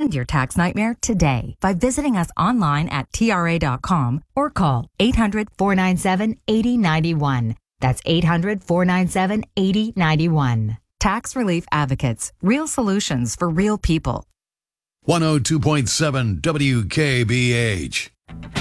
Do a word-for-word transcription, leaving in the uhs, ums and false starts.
End your tax nightmare today by visiting us online at T R A dot com or call eight hundred, four nine seven, eight zero nine one. That's eight hundred, four nine seven, eight zero nine one. Tax Relief Advocates. Real solutions for real people. one oh two point seven W K B H.